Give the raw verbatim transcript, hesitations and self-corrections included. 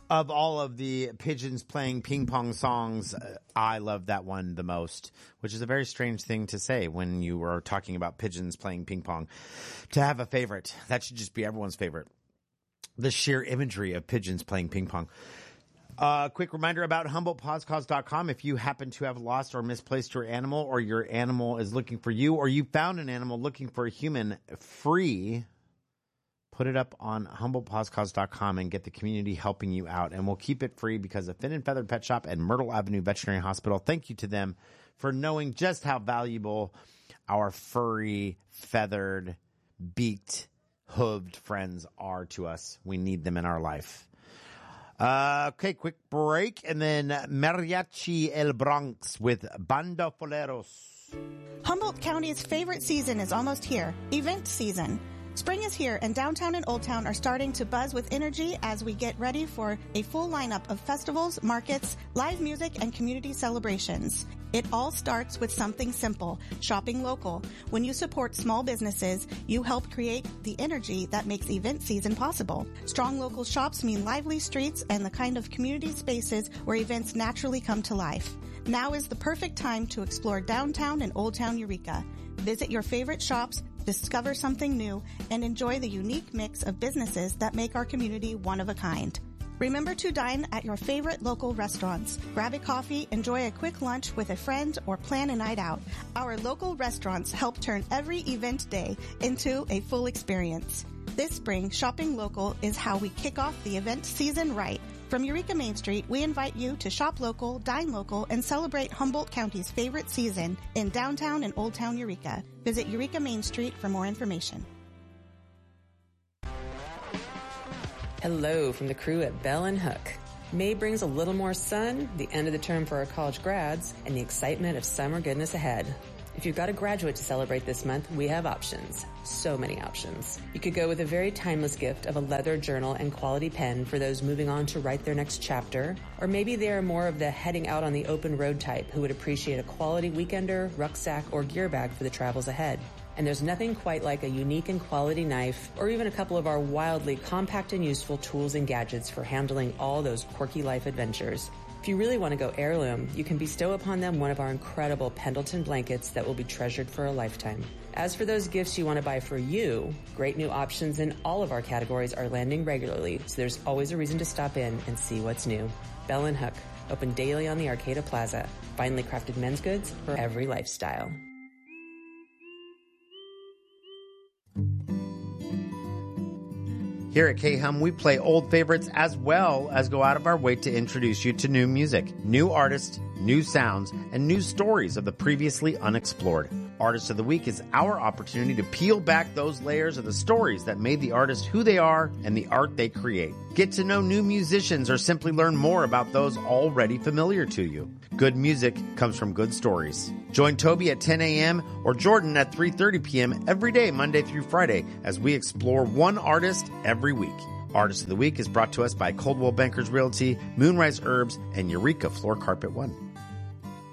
Of all of the pigeons playing ping pong songs, uh, I love that one the most, which is a very strange thing to say when you are talking about pigeons playing ping pong. To have a favorite, that should just be everyone's favorite. The sheer imagery of pigeons playing ping pong. A uh, quick reminder about Humboldt Paws Cause dot com. If you happen to have lost or misplaced your animal, or your animal is looking for you, or you found an animal looking for a human, free, put it up on Humboldt Paws Cause dot com and get the community helping you out. And we'll keep it free because of Fin and Feathered Pet Shop and Myrtle Avenue Veterinary Hospital. Thank you to them for knowing just how valuable our furry, feathered, beaked, hooved friends are to us. We need them in our life. Uh, okay, quick break. And then Mariachi El Bronx with Banda Foleros. Humboldt County's favorite season is almost here, event season. Spring is here, and downtown and Old Town are starting to buzz with energy as we get ready for a full lineup of festivals, markets, live music, and community celebrations. It all starts with something simple, shopping local. When you support small businesses, you help create the energy that makes event season possible. Strong local shops mean lively streets and the kind of community spaces where events naturally come to life. Now is the perfect time to explore downtown and Old Town Eureka. Visit your favorite shops, discover something new, and enjoy the unique mix of businesses that make our community one of a kind. Remember to dine at your favorite local restaurants. Grab a coffee, enjoy a quick lunch with a friend, or plan a night out. Our local restaurants help turn every event day into a full experience. This spring, shopping local is how we kick off the event season right. From Eureka Main Street, we invite you to shop local, dine local, and celebrate Humboldt County's favorite season in downtown and Old Town Eureka. Visit Eureka Main Street for more information. Hello from the crew at Bell and Hook. May brings a little more sun, the end of the term for our college grads, and the excitement of summer goodness ahead. If you've got a graduate to celebrate this month, we have options. So many options. You could go with a very timeless gift of a leather journal and quality pen for those moving on to write their next chapter. Or maybe they are more of the heading out on the open road type who would appreciate a quality weekender, rucksack, or gear bag for the travels ahead. And there's nothing quite like a unique and quality knife, or even a couple of our wildly compact and useful tools and gadgets for handling all those quirky life adventures. If you really want to go heirloom, you can bestow upon them one of our incredible Pendleton blankets that will be treasured for a lifetime. As for those gifts you want to buy for you, great new options in all of our categories are landing regularly, so there's always a reason to stop in and see what's new. Bell and Hook, open daily on the Arcata Plaza. Finely crafted men's goods for every lifestyle. Here at K-Hum, we play old favorites as well as go out of our way to introduce you to new music, new artists, new sounds, and new stories of the previously unexplored. Artist of the Week is our opportunity to peel back those layers of the stories that made the artist who they are and the art they create. Get to know new musicians or simply learn more about those already familiar to you. Good music comes from good stories. Join Toby at ten a.m. or Jordan at three thirty p.m. every day, Monday through Friday, as we explore one artist every week. Artist of the Week is brought to us by Coldwell Bankers Realty, Moonrise Herbs, and Eureka Floor Carpet One.